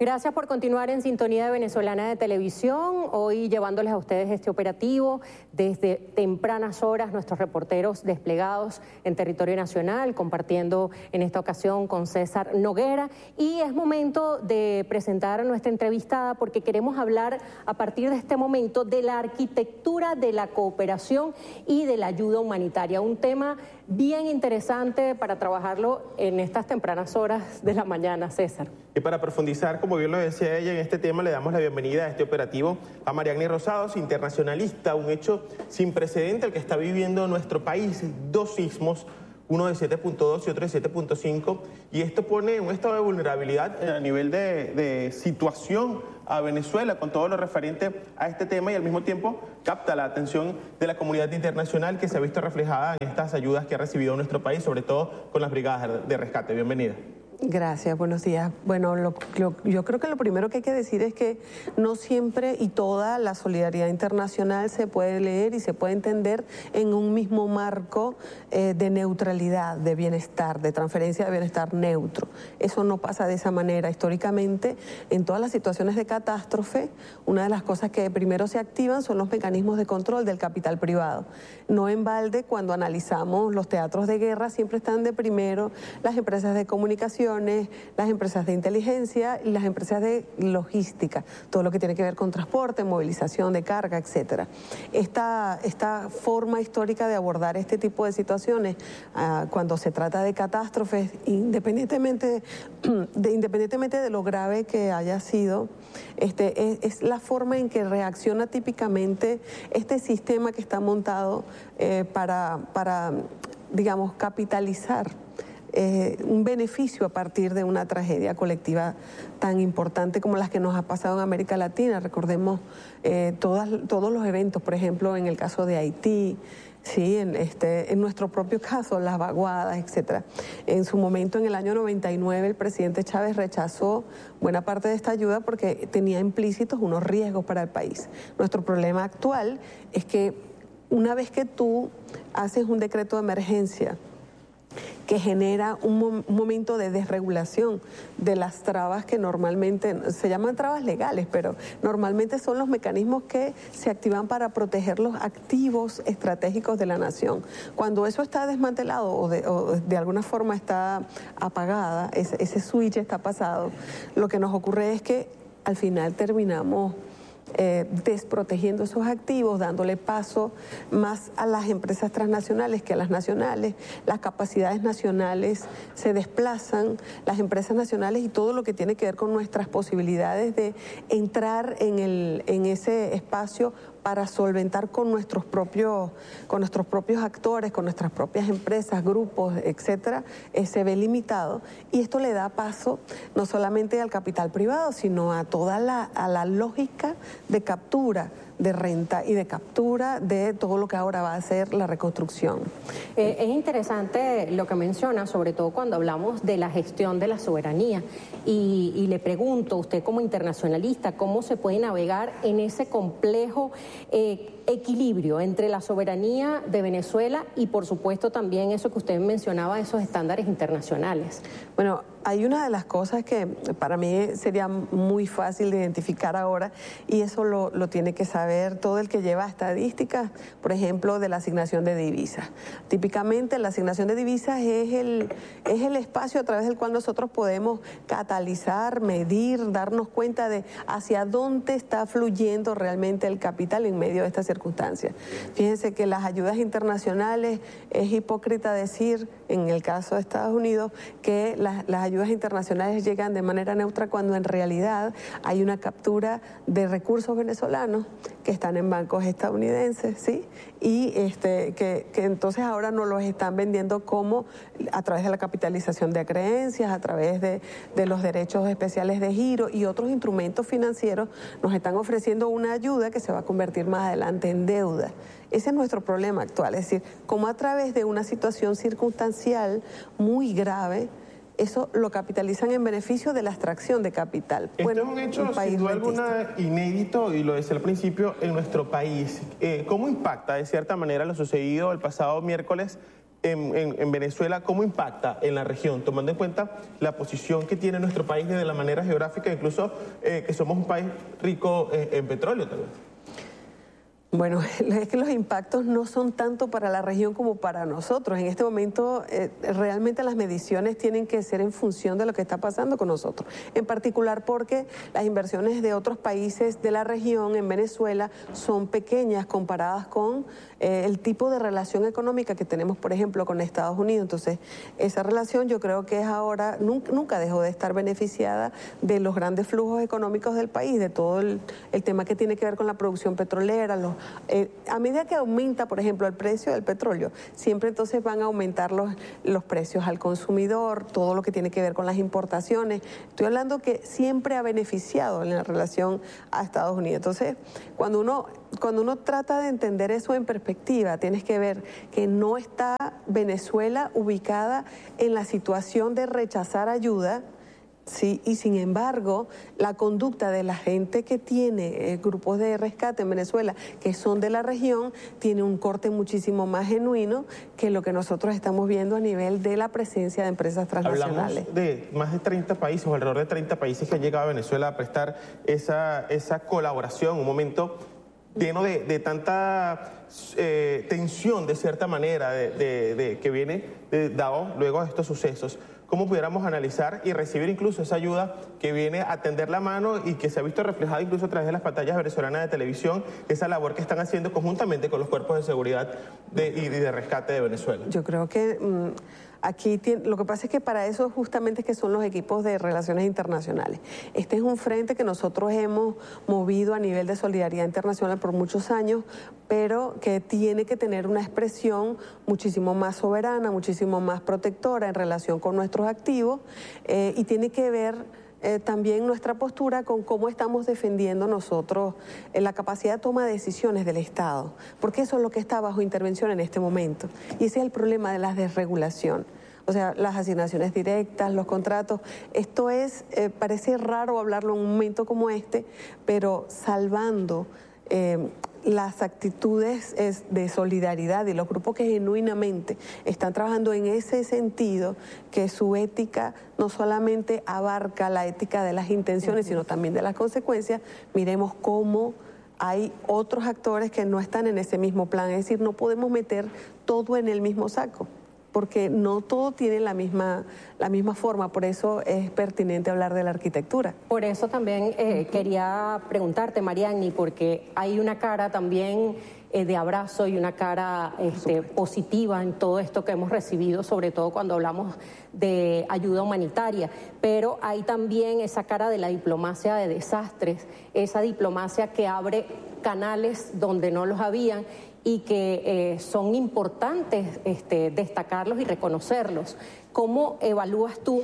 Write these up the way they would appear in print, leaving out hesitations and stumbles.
Gracias por continuar en sintonía de Venezolana de Televisión, hoy llevándoles a ustedes este operativo desde tempranas horas, nuestros reporteros desplegados en territorio nacional, compartiendo en esta ocasión con César Noguera. Y es momento de presentar a nuestra entrevistada porque queremos hablar a partir de este momento de la arquitectura de la cooperación y de la ayuda humanitaria, un tema bien interesante para trabajarlo en estas tempranas horas de la mañana, César. Y para profundizar, como bien lo decía ella, en este tema le damos la bienvenida a este operativo a Mariagni Rosados, internacionalista, un hecho sin precedente el que está viviendo nuestro país, 2 sismos, uno de 7.2 y otro de 7.5, y esto pone en un estado de vulnerabilidad a nivel de situación a Venezuela con todo lo referente a este tema y al mismo tiempo capta la atención de la comunidad internacional que se ha visto reflejada en estas ayudas que ha recibido nuestro país, sobre todo con las brigadas de rescate. Bienvenida. Gracias, buenos días. Bueno, yo creo que lo primero que hay que decir es que no siempre y toda la solidaridad internacional se puede leer y se puede entender en un mismo marco de neutralidad, de bienestar, de transferencia de bienestar neutro. Eso no pasa de esa manera. Históricamente, en todas las situaciones de catástrofe, una de las cosas que primero se activan son los mecanismos de control del capital privado. No en balde, cuando analizamos los teatros de guerra, siempre están de primero las empresas de comunicación, las empresas de inteligencia y las empresas de logística, todo lo que tiene que ver con transporte, movilización de carga, etcétera. Esta forma histórica de abordar este tipo de situaciones cuando se trata de catástrofes, independientemente de lo grave que haya sido, es la forma en que reacciona típicamente este sistema que está montado para, digamos, capitalizar un beneficio a partir de una tragedia colectiva tan importante como las que nos ha pasado en América Latina. Recordemos todos los eventos, por ejemplo, en el caso de Haití, sí, en nuestro propio caso, las vaguadas, etcétera. En su momento, en el año 99, el presidente Chávez rechazó buena parte de esta ayuda porque tenía implícitos unos riesgos para el país. Nuestro problema actual es que una vez que tú haces un decreto de emergencia que genera un momento de desregulación de las trabas que normalmente se llaman trabas legales, pero normalmente son los mecanismos que se activan para proteger los activos estratégicos de la nación. Cuando eso está desmantelado o de alguna forma está apagada, ese switch está pasado, lo que nos ocurre es que al final terminamos desprotegiendo esos activos, dándole paso más a las empresas transnacionales que a las nacionales. Las capacidades nacionales se desplazan, las empresas nacionales y todo lo que tiene que ver con nuestras posibilidades de entrar en ese espacio para solventar con nuestros propios actores, con nuestras propias empresas, grupos, etcétera, se ve limitado. Y esto le da paso no solamente al capital privado, sino a toda la lógica de captura de renta y de captura de todo lo que ahora va a ser la reconstrucción. Es interesante lo que menciona, sobre todo cuando hablamos de la gestión de la soberanía. Y le pregunto, usted como internacionalista, ¿cómo se puede navegar en ese complejo equilibrio entre la soberanía de Venezuela y, por supuesto, también eso que usted mencionaba, esos estándares internacionales? Bueno, hay una de las cosas que para mí sería muy fácil de identificar ahora, y eso lo tiene que saber todo el que lleva estadísticas, por ejemplo, de la asignación de divisas. Típicamente la asignación de divisas es el espacio a través del cual nosotros podemos catalizar, medir, darnos cuenta de hacia dónde está fluyendo realmente el capital en medio de estas circunstancias. Fíjense que las ayudas internacionales, es hipócrita decir, en el caso de Estados Unidos, que las ayudas internacionales llegan de manera neutra cuando en realidad hay una captura de recursos venezolanos que están en bancos estadounidenses, ¿sí? Y que entonces ahora nos los están vendiendo como a través de la capitalización de creencias, a través de los derechos especiales de giro y otros instrumentos financieros, nos están ofreciendo una ayuda que se va a convertir más adelante en deuda. Ese es nuestro problema actual, es decir, como a través de una situación circunstancial muy grave, eso lo capitalizan en beneficio de la extracción de capital. Esto es un hecho, sin duda alguna, inédito, y lo decía al principio, en nuestro país. ¿Cómo impacta de cierta manera lo sucedido el pasado miércoles en Venezuela, ¿cómo impacta en la región, tomando en cuenta la posición que tiene nuestro país desde la manera geográfica, incluso que somos un país rico en petróleo también? Bueno, es que los impactos no son tanto para la región como para nosotros. En este momento, realmente las mediciones tienen que ser en función de lo que está pasando con nosotros. En particular porque las inversiones de otros países de la región en Venezuela son pequeñas comparadas con el tipo de relación económica que tenemos, por ejemplo, con Estados Unidos. Entonces, esa relación yo creo que es ahora, nunca dejó de estar beneficiada de los grandes flujos económicos del país, de todo el tema que tiene que ver con la producción petrolera, a medida que aumenta, por ejemplo, el precio del petróleo, siempre entonces van a aumentar los precios al consumidor, todo lo que tiene que ver con las importaciones. Estoy hablando que siempre ha beneficiado en la relación a Estados Unidos. Entonces, cuando uno trata de entender eso en perspectiva, tienes que ver que no está Venezuela ubicada en la situación de rechazar ayuda. Sí, y sin embargo, la conducta de la gente que tiene grupos de rescate en Venezuela, que son de la región, tiene un corte muchísimo más genuino que lo que nosotros estamos viendo a nivel de la presencia de empresas transnacionales. Hablamos de más de 30 países, o alrededor de 30 países que han llegado a Venezuela a prestar esa colaboración, un momento lleno de tanta tensión, de cierta manera, que viene dado luego de estos sucesos. ¿Cómo pudiéramos analizar y recibir incluso esa ayuda que viene a tender la mano y que se ha visto reflejada incluso a través de las pantallas venezolanas de televisión, esa labor que están haciendo conjuntamente con los cuerpos de seguridad y de rescate de Venezuela? Yo creo que aquí lo que pasa es que para eso justamente es que son los equipos de relaciones internacionales. Este es un frente que nosotros hemos movido a nivel de solidaridad internacional por muchos años, pero que tiene que tener una expresión muchísimo más soberana, muchísimo más protectora en relación con nuestros activos y tiene que ver también nuestra postura con cómo estamos defendiendo nosotros la capacidad de toma de decisiones del Estado, porque eso es lo que está bajo intervención en este momento. Y ese es el problema de la desregulación. O sea, las asignaciones directas, los contratos, esto es, parece raro hablarlo en un momento como este, pero salvando las actitudes de solidaridad y los grupos que genuinamente están trabajando en ese sentido, que su ética no solamente abarca la ética de las intenciones, sino también de las consecuencias. Miremos cómo hay otros actores que no están en ese mismo plan, es decir, no podemos meter todo en el mismo saco, porque no todo tiene la misma forma, por eso es pertinente hablar de la arquitectura. Por eso también quería preguntarte, Mariagni, porque hay una cara también de abrazo y una cara positiva en todo esto que hemos recibido, sobre todo cuando hablamos de ayuda humanitaria, pero hay también esa cara de la diplomacia de desastres, esa diplomacia que abre canales donde no los habían y que son importantes destacarlos y reconocerlos. ¿Cómo evalúas tú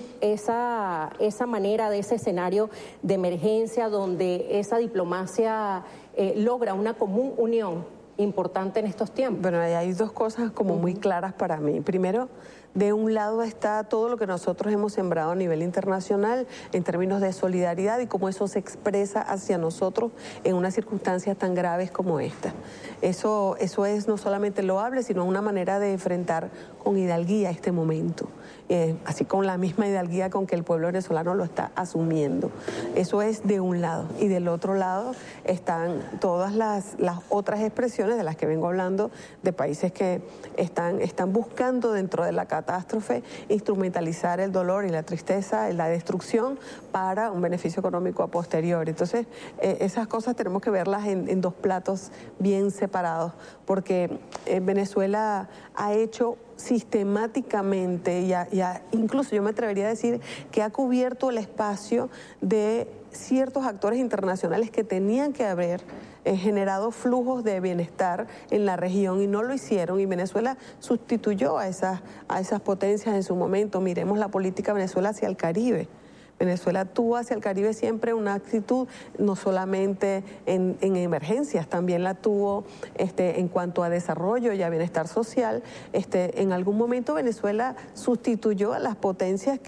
esa manera de ese escenario de emergencia donde esa diplomacia logra una común unión importante en estos tiempos? Bueno, hay dos cosas como muy claras para mí. Primero, de un lado está todo lo que nosotros hemos sembrado a nivel internacional en términos de solidaridad y cómo eso se expresa hacia nosotros en unas circunstancias tan graves como esta. Eso es no solamente loable, sino una manera de enfrentar con hidalguía este momento, así con la misma hidalguía con que el pueblo venezolano lo está asumiendo. Eso es de un lado. Y del otro lado están todas las otras expresiones de las que vengo hablando, de países que están buscando dentro de la catástrofe instrumentalizar el dolor y la tristeza, la destrucción para un beneficio económico a posteriori. Entonces, esas cosas tenemos que verlas en dos platos bien separados, porque Venezuela ha hecho sistemáticamente, incluso yo me atrevería a decir que ha cubierto el espacio de ciertos actores internacionales que tenían que haber generado flujos de bienestar en la región y no lo hicieron, y Venezuela sustituyó a esas potencias en su momento. Miremos la política de Venezuela hacia el Caribe. Venezuela tuvo hacia el Caribe siempre una actitud, no solamente en emergencias, también la tuvo en cuanto a desarrollo y a bienestar social. En algún momento Venezuela sustituyó a las potencias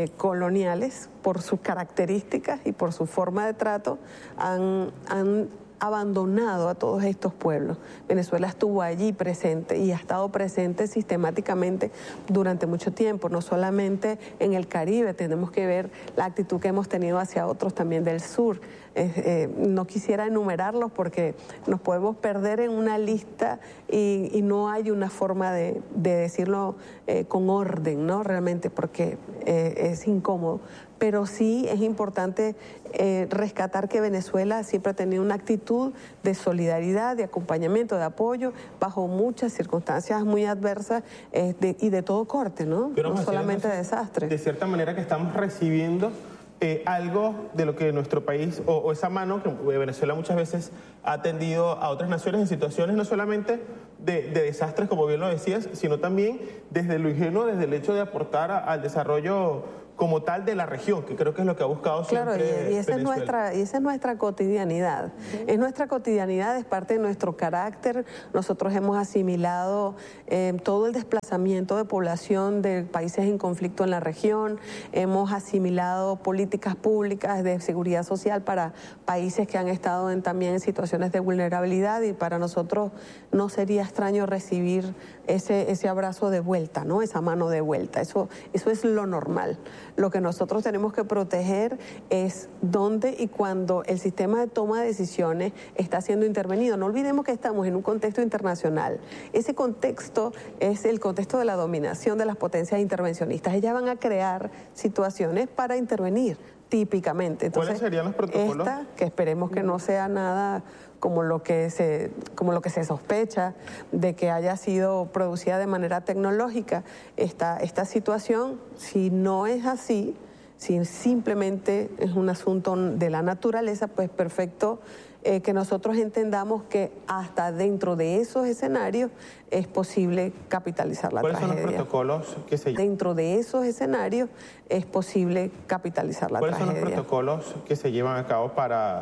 coloniales, por sus características y por su forma de trato, han abandonado a todos estos pueblos. Venezuela estuvo allí presente y ha estado presente sistemáticamente durante mucho tiempo, no solamente en el Caribe, tenemos que ver la actitud que hemos tenido hacia otros también del sur. No quisiera enumerarlos porque nos podemos perder en una lista y no hay una forma de decirlo con orden, ¿no? Realmente, porque es incómodo. Pero sí es importante rescatar que Venezuela siempre ha tenido una actitud de solidaridad, de acompañamiento, de apoyo, bajo muchas circunstancias muy adversas y de todo corte, ¿no? Pero no solamente de desastres. De cierta manera que estamos recibiendo algo de lo que nuestro país, o esa mano que Venezuela muchas veces ha tendido a otras naciones en situaciones no solamente de desastres, como bien lo decías, sino también desde lo ingenuo, desde el hecho de aportar al desarrollo como tal de la región, que creo que es lo que ha buscado siempre. Claro, y esa es nuestra cotidianidad. Es nuestra cotidianidad, es parte de nuestro carácter. Nosotros hemos asimilado todo el desplazamiento de población de países en conflicto en la región, hemos asimilado políticas públicas de seguridad social para países que han estado también en situaciones de vulnerabilidad, y para nosotros no sería extraño recibir ese abrazo de vuelta, ¿no? Esa mano de vuelta. Eso es lo normal. Lo que nosotros tenemos que proteger es dónde y cuando el sistema de toma de decisiones está siendo intervenido. No olvidemos que estamos en un contexto internacional. Ese contexto es el contexto de la dominación de las potencias intervencionistas. Ellas van a crear situaciones para intervenir, típicamente. Entonces, ¿cuáles serían los protocolos? Que esperemos que no sea nada como lo que se sospecha de que haya sido producida de manera tecnológica. Esta situación, si no es así, si simplemente es un asunto de la naturaleza, pues perfecto que nosotros entendamos que hasta dentro de esos escenarios es posible capitalizar la tragedia. ¿Cuáles son los protocolos que se llevan? Dentro de esos escenarios es posible capitalizar la tragedia. ¿Cuáles son los protocolos que se llevan a cabo para...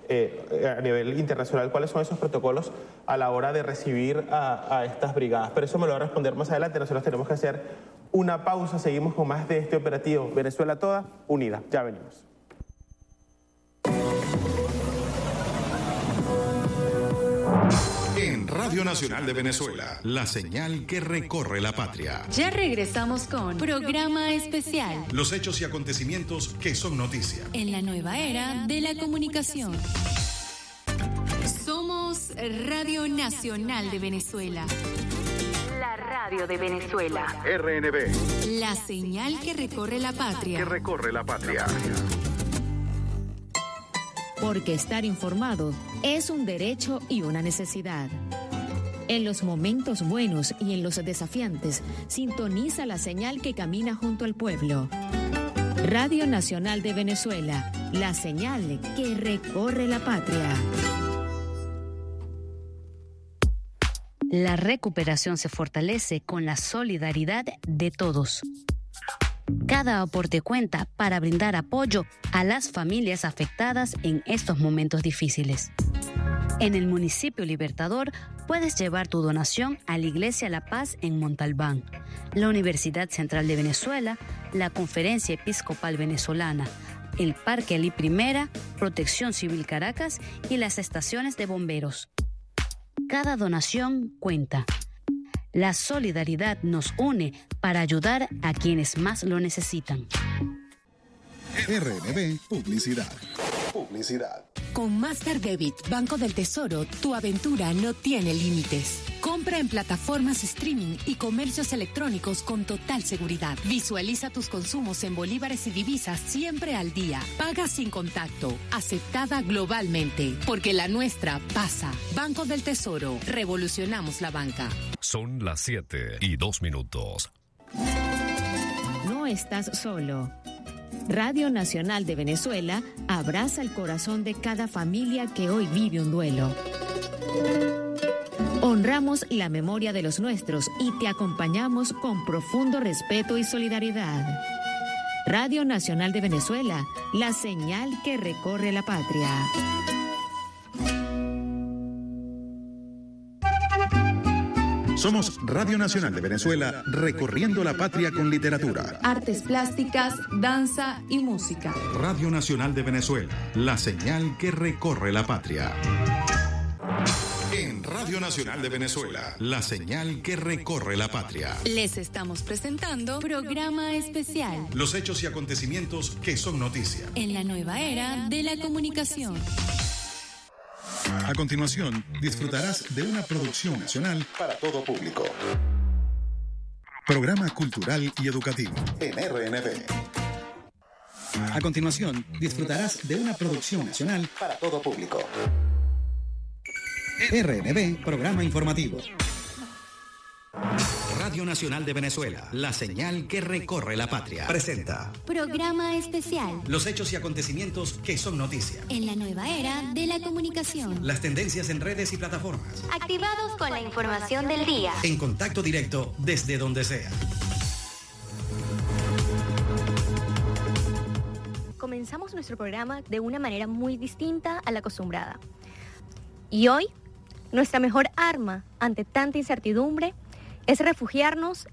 a nivel internacional, cuáles son esos protocolos a la hora de recibir a estas brigadas? Pero eso me lo va a responder más adelante. Nosotros tenemos que hacer una pausa. Seguimos con más de este operativo Venezuela Toda Unida. Ya venimos. En Radio Nacional de Venezuela, la señal que recorre la patria. Ya regresamos con Programa Especial. Los hechos y acontecimientos que son noticia. En la nueva era de la comunicación. Somos Radio Nacional de Venezuela. La radio de Venezuela. RNB. La señal que recorre la patria. Que recorre la patria. Porque estar informado es un derecho y una necesidad. En los momentos buenos y en los desafiantes, sintoniza la señal que camina junto al pueblo. Radio Nacional de Venezuela, la señal que recorre la patria. La recuperación se fortalece con la solidaridad de todos. Cada aporte cuenta para brindar apoyo a las familias afectadas en estos momentos difíciles. En el municipio Libertador puedes llevar tu donación a la Iglesia La Paz en Montalbán, la Universidad Central de Venezuela, la Conferencia Episcopal Venezolana, el Parque Ali Primera, Protección Civil Caracas y las estaciones de bomberos. Cada donación cuenta. La solidaridad nos une para ayudar a quienes más lo necesitan. RNB Publicidad. Con Master Debit, Banco del Tesoro, tu aventura no tiene límites. Compra en plataformas streaming y comercios electrónicos con total seguridad. Visualiza tus consumos en bolívares y divisas siempre al día. Paga sin contacto. Aceptada globalmente. Porque la nuestra pasa. Banco del Tesoro. Revolucionamos la banca. Son las 7:02. No estás solo. Radio Nacional de Venezuela abraza el corazón de cada familia que hoy vive un duelo. Honramos la memoria de los nuestros y te acompañamos con profundo respeto y solidaridad. Radio Nacional de Venezuela, la señal que recorre la patria. Somos Radio Nacional de Venezuela, recorriendo la patria con literatura, artes plásticas, danza y música. Radio Nacional de Venezuela, la señal que recorre la patria. En Radio Nacional de Venezuela, la señal que recorre la patria. Les estamos presentando programa especial. Los hechos y acontecimientos que son noticia. En la nueva era de la comunicación. A continuación, disfrutarás de una producción nacional para todo público. Programa cultural y educativo en RNB. A continuación, disfrutarás de una producción nacional para todo público. RNB, programa informativo. Radio Nacional de Venezuela, la señal que recorre la patria. Presenta Programa especial. los hechos y acontecimientos que son noticia. En la nueva era de la comunicación. Las tendencias en redes y plataformas. Activados con la información del día. En contacto directo desde donde sea. Comenzamos nuestro programa de una manera muy distinta a la acostumbrada. Y hoy, nuestra mejor arma ante tanta incertidumbre es refugiarnos